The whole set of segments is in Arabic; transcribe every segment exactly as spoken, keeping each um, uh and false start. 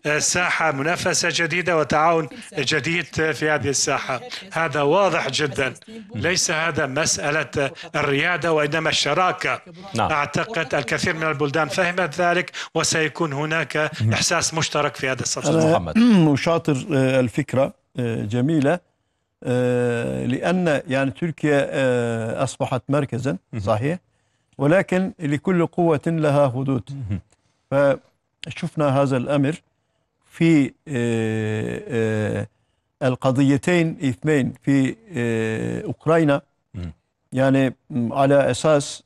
ساحة منافسة جديدة وتعاون جديد في هذه الساحة. هذا واضح جدا. ليس هذا مسألة الريادة وإنما الشراكة. نعم. أعتقد الكثير من البلدان فهمت ذلك وسيكون هناك إحساس مشترك في هذا الصف. محمد وشاطر. الفكرة جميلة لأن يعني تركيا أصبحت مركزا صحيح، ولكن لكل قوة لها حدود. فشفنا هذا الأمر في القضيتين اثنين في أوكرانيا، يعني على أساس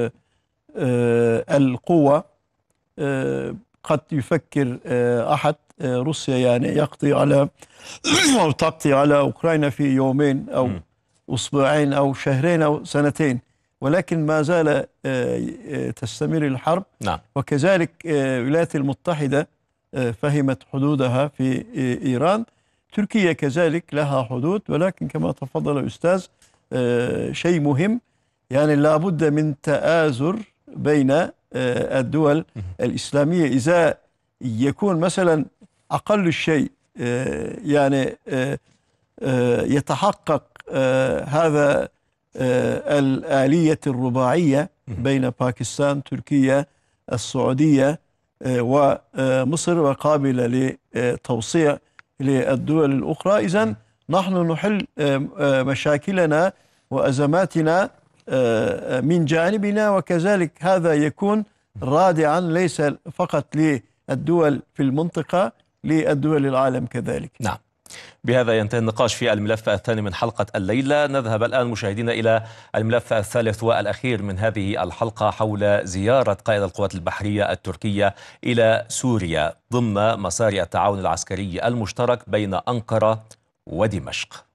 القوة قد يفكر أحد روسيا يعني يقضي على أو تقضي على أوكرانيا في يومين أو أسبوعين أو شهرين أو سنتين، ولكن ما زال تستمر الحرب. نعم. وكذلك الولايات المتحدة فهمت حدودها في إيران. تركيا كذلك لها حدود، ولكن كما تفضل الأستاذ شيء مهم، يعني لابد من تآزر بين الدول الإسلامية. إذا يكون مثلا أقل الشيء يعني يتحقق هذا الآلية الرباعية بين باكستان، تركيا، السعودية ومصر، وقابلة لتوسيع للدول الأخرى، إذن نحن نحل مشاكلنا وأزماتنا من جانبنا، وكذلك هذا يكون رادعا ليس فقط للدول في المنطقة، للدول العالم كذلك. نعم. بهذا ينتهي النقاش في الملف الثاني من حلقة الليلة. نذهب الآن مشاهدينا إلى الملف الثالث والأخير من هذه الحلقة حول زيارة قائد القوات البحرية التركية إلى سوريا ضمن مسار التعاون العسكري المشترك بين أنقرة ودمشق.